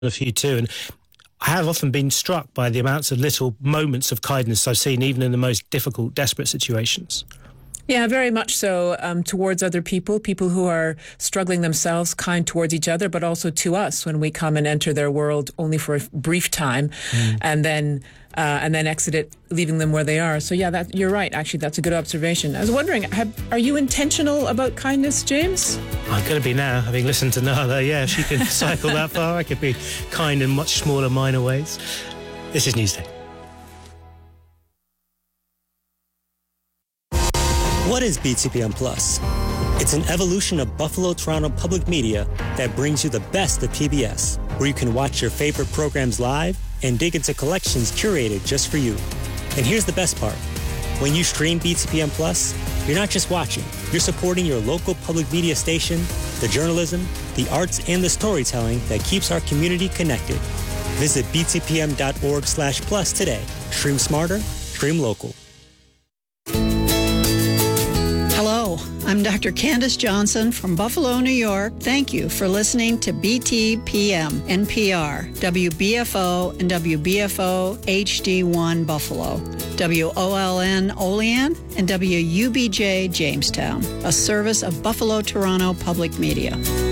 a few too. And I have often been struck by the amounts of little moments of kindness I've seen, even in the most difficult, desperate situations. Yeah, very much so, towards other people who are struggling themselves, kind towards each other, but also to us when we come and enter their world only for a brief time and then exit it, leaving them where they are. So yeah, you're right. Actually, that's a good observation. I was wondering, are you intentional about kindness, James? I'm going to be now, having listened to Nala. Yeah, she can cycle that far. I could be kind in much smaller, minor ways. This is Newsday. What is BTPM Plus? It's an evolution of Buffalo Toronto Public Media that brings you the best of PBS, where you can watch your favorite programs live and dig into collections curated just for you. And here's the best part. When you stream BTPM Plus, you're not just watching, you're supporting your local public media station, the journalism, the arts, and the storytelling that keeps our community connected. Visit btpm.org/plus today. Stream smarter, stream local. Hello, I'm Dr. Candace Johnson from Buffalo, New York. Thank you for listening to BTPM, NPR, WBFO, and WBFO HD1 Buffalo, WOLN Olean, and WUBJ Jamestown, a service of Buffalo Toronto Public Media.